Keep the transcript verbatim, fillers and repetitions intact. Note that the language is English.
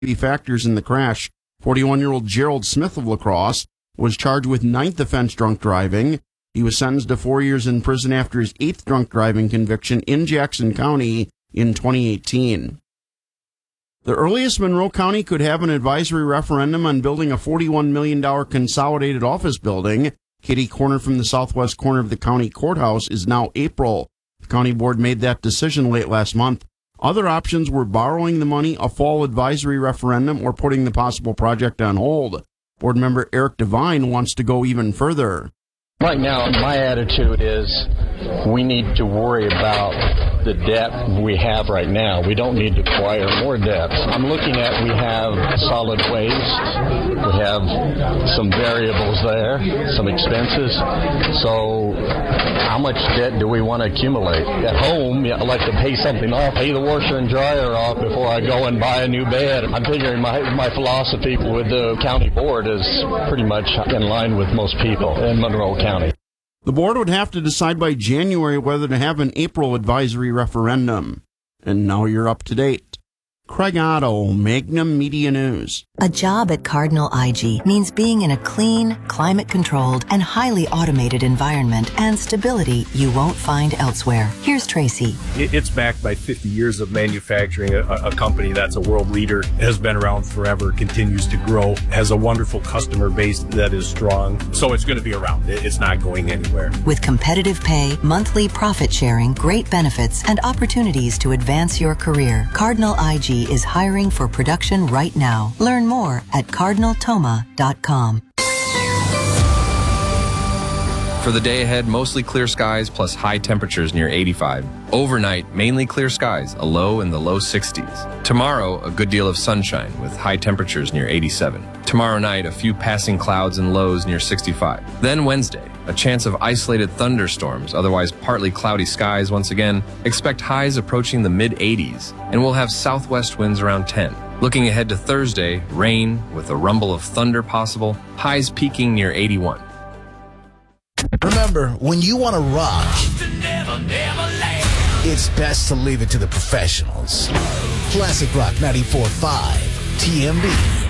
factors in the crash. forty-one-year-old Gerald Smith of La Crosse was charged with ninth offense drunk driving. He was sentenced to four years in prison after his eighth drunk driving conviction in Jackson County in twenty eighteen. The earliest Monroe County could have an advisory referendum on building a forty-one million dollars consolidated office building, kitty corner from the southwest corner of the county courthouse, is now April. The county board made that decision late last month. Other options were borrowing the money, a fall advisory referendum, or putting the possible project on hold. Board member Eric Devine wants to go even further. Right now, my attitude is we need to worry about the debt we have right now. We don't need to acquire more debt. I'm looking at we have solid waste. We have some variables there, some expenses. So how much debt do we want to accumulate? At home, I like to pay something off, pay the washer and dryer off before I go and buy a new bed. I'm figuring my, my philosophy with the county board is pretty much in line with most people in Monroe County. The board would have to decide by January whether to have an April advisory referendum. And now you're up to date. Craig Otto, Magnum Media News. A job at Cardinal I G means being in a clean, climate-controlled, and highly automated environment and stability you won't find elsewhere. Here's Tracy. It's backed by fifty years of manufacturing, a, a company that's a world leader, has been around forever, continues to grow, has a wonderful customer base that is strong. So it's going to be around. It's not going anywhere. With competitive pay, monthly profit sharing, great benefits, and opportunities to advance your career, Cardinal I G is hiring for production right now. Learn more at cardinal toma dot com. For the day ahead, mostly clear skies plus high temperatures near eighty-five. Overnight, mainly clear skies, a low in the low sixties. Tomorrow, a good deal of sunshine with high temperatures near eighty-seven. Tomorrow night, a few passing clouds and lows near sixty-five. Then Wednesday, a chance of isolated thunderstorms, otherwise partly cloudy skies once again. Expect highs approaching the mid eighties, and we'll have southwest winds around ten. Looking ahead to Thursday, rain with a rumble of thunder possible, highs peaking near eighty-one. Remember, when you want to rock, it's best to leave it to the professionals. Classic Rock ninety-four point five, T M B.